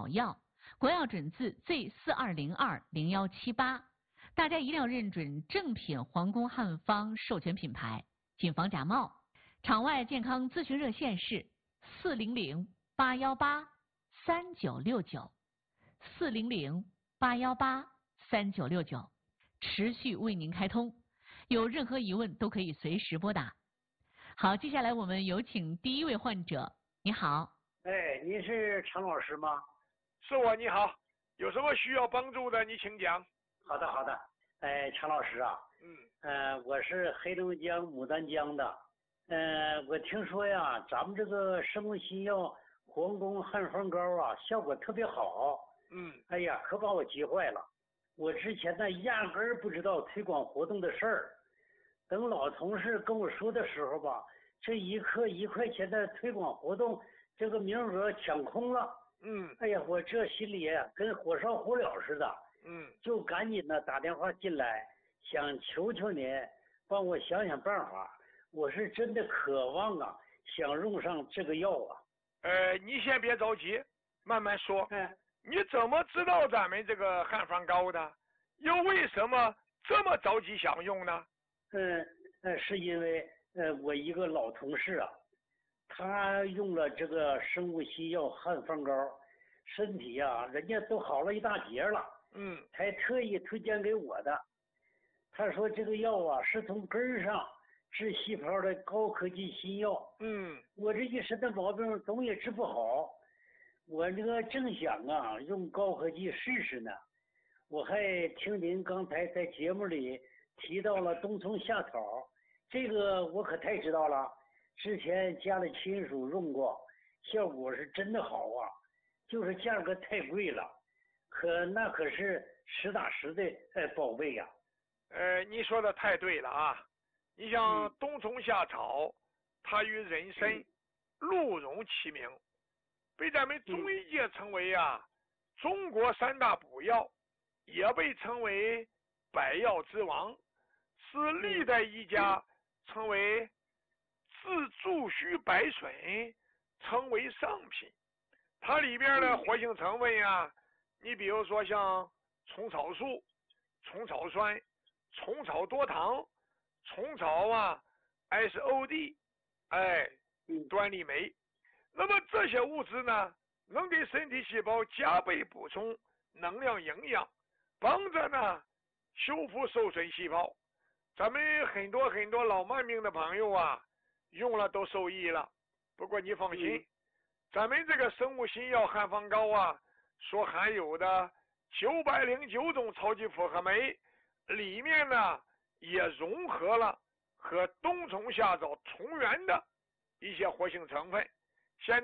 好药，国药准字 Z42020178，大家一定要认准正品皇宫汉方授权品牌，谨防假冒。场外健康咨询热线是400-818-3969，400-818-3969，持续为您开通，有任何疑问都可以随时拨打。好，接下来我们有请第一位患者。你好。 哎，您是常老师吗？ 是我，你好，有什么需要帮助的，你请讲。 好的，好的。哎，常老师啊，我是黑龙江牡丹江的。我听说呀，咱们这个生物新药皇宫汉方膏啊，效果特别好。哎呀，可把我急坏了。我之前呢，压根儿不知道推广活动的事儿。等老同事跟我说的时候吧，这一克1块钱的推广活动，这个名额抢空了。哎呀，我这心里跟火烧火燎似的。就赶紧的打电话进来，想求求您帮我想想办法。我是真的渴望啊，想用上这个药啊。 你先别着急，慢慢说。你怎么知道咱们这个汉方膏的？又为什么这么着急想用呢？ 是因为我一个老同事啊，他用了这个生物新药汉方膏，身体啊，人家都好了一大截了。还特意推荐给我的。他说这个药啊，是从根上治细胞的高科技新药。我这一身的毛病总也治不好，我这个正想啊用高科技试试呢。我还听您刚才在节目里提到了冬虫夏草，这个我可太知道了，之前家里亲属用过，效果是真的好啊，就是价格太贵了，那可是实打实的宝贝呀。 你说的太对了啊！你像冬虫夏草，它与人参、鹿茸齐名，被咱们中医界称为中国3大补药，也被称为百药之王，是历代医家称为治诸虚百损，称为上品。它里边的活性成分你比如说像虫草素、虫草酸、虫草多糖、虫草SOD， 端粒酶。那么这些物质呢，能给身体细胞加倍补充能量营养，帮着呢修复受损细胞。咱们很多老慢病的朋友用了都受益了。不过你放心，咱们这个生物新药汉方膏所含有的909种超级复合酶，里面呢也融合了和冬虫夏草同源的一些活性成分，